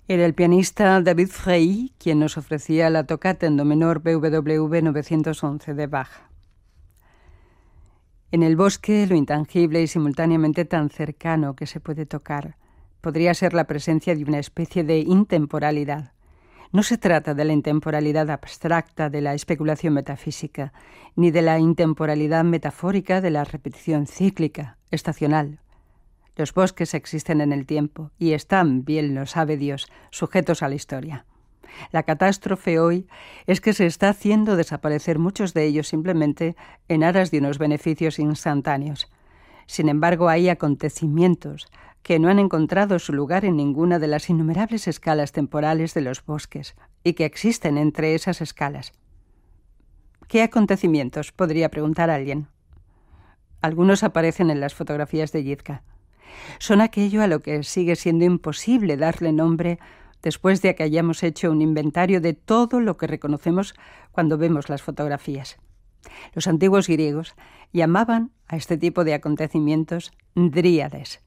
Era el pianista David Frey quien nos ofrecía la tocata en do menor BWV 911 de Bach. En el bosque, lo intangible y simultáneamente tan cercano que se puede tocar, podría ser la presencia de una especie de intemporalidad. No se trata de la intemporalidad abstracta de la especulación metafísica, ni de la intemporalidad metafórica de la repetición cíclica, estacional. Los bosques existen en el tiempo y están, bien lo sabe Dios, sujetos a la historia. La catástrofe hoy es que se está haciendo desaparecer muchos de ellos simplemente en aras de unos beneficios instantáneos. Sin embargo, hay acontecimientos que no han encontrado su lugar en ninguna de las innumerables escalas temporales de los bosques y que existen entre esas escalas. ¿Qué acontecimientos?, podría preguntar alguien. Algunos aparecen en las fotografías de Yitzhak. Son aquello a lo que sigue siendo imposible darle nombre después de que hayamos hecho un inventario de todo lo que reconocemos cuando vemos las fotografías. Los antiguos griegos llamaban a este tipo de acontecimientos dríades.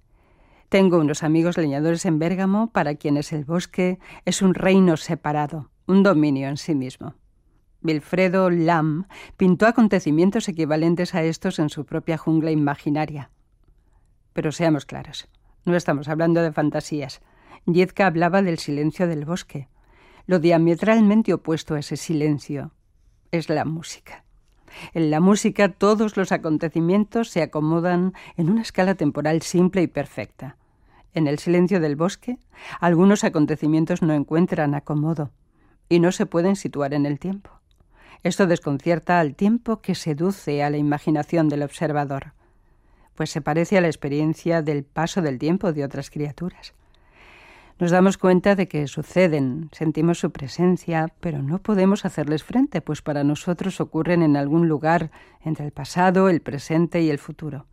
Tengo unos amigos leñadores en Bérgamo para quienes el bosque es un reino separado, un dominio en sí mismo. Wilfredo Lamm pintó acontecimientos equivalentes a estos en su propia jungla imaginaria. Pero seamos claros, no estamos hablando de fantasías. Yitzhak hablaba del silencio del bosque. Lo diametralmente opuesto a ese silencio es la música. En la música todos los acontecimientos se acomodan en una escala temporal simple y perfecta. En el silencio del bosque, algunos acontecimientos no encuentran acomodo y no se pueden situar en el tiempo. Esto desconcierta al tiempo que seduce a la imaginación del observador, pues se parece a la experiencia del paso del tiempo de otras criaturas. Nos damos cuenta de que suceden, sentimos su presencia, pero no podemos hacerles frente, pues para nosotros ocurren en algún lugar entre el pasado, el presente y el futuro.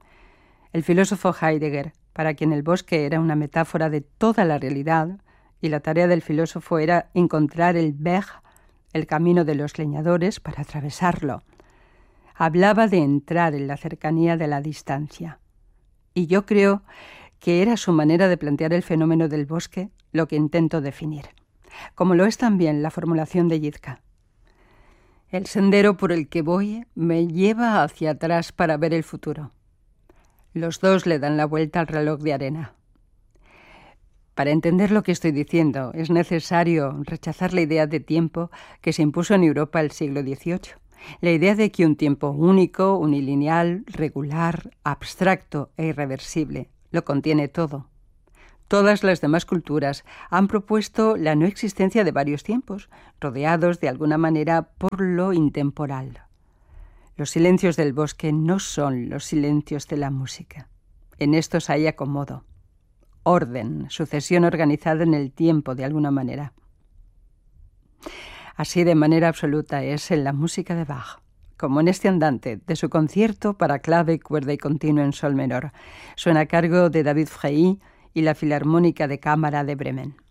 El filósofo Heidegger, para quien el bosque era una metáfora de toda la realidad, y la tarea del filósofo era encontrar el Weg, el camino de los leñadores, para atravesarlo. Hablaba de entrar en la cercanía de la distancia. Y yo creo que era su manera de plantear el fenómeno del bosque lo que intento definir, como lo es también la formulación de Yitzhak. El sendero por el que voy me lleva hacia atrás para ver el futuro. Los dos le dan la vuelta al reloj de arena. Para entender lo que estoy diciendo, es necesario rechazar la idea de tiempo que se impuso en Europa el siglo XVIII. La idea de que un tiempo único, unilineal, regular, abstracto e irreversible lo contiene todo. Todas las demás culturas han propuesto la no existencia de varios tiempos, rodeados de alguna manera por lo intemporal. Los silencios del bosque no son los silencios de la música. En estos hay acomodo, orden, sucesión organizada en el tiempo de alguna manera. Así de manera absoluta es en la música de Bach, como en este andante de su concierto para clave, cuerda y continuo en sol menor. Suena a cargo de David Frey y la Filarmónica de Cámara de Bremen.